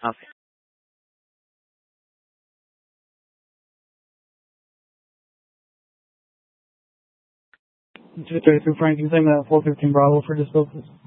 Okay. 232 Frank, you think that 415 Bravo for disposal?